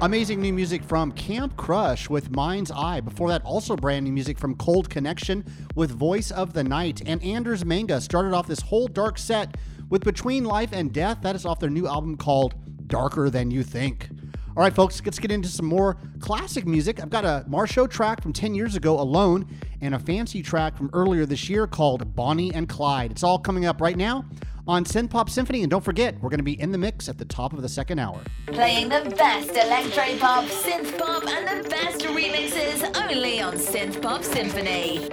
Amazing new music from Camp Crush with Mind's Eye. Before that, also brand new music from Cold Connection with Voice of the Night. And Anders Manga started off this whole dark set with Between Life and Death. That is off their new album called Darker Than You Think. All right, folks, let's get into some more classic music. I've got a Marshall track from 10 years ago, Alone, and a fancy track from earlier this year called Bonnie and Clyde. It's all coming up right now on Synth Pop Symphony, and don't forget, we're going to be in the mix at the top of the second hour. Playing the best electro pop, synth pop, and the best remixes only on Synth Pop Symphony.